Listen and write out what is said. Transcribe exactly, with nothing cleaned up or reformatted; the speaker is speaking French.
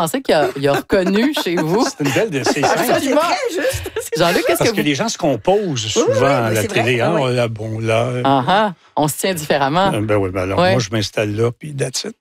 pensez qu'il a, il a reconnu chez vous? C'est une belle de ces Ça, scènes. c'est très juste. Jean-Luc, qu'est-ce Parce que que vous... les gens se composent souvent Oui, oui, à oui, la c'est télé. vrai. Hein, Ah oui. là, bon, là. Ah, ah, on se tient différemment. euh, Ben oui, ben alors Ouais. moi, je m'installe là, puis that's it.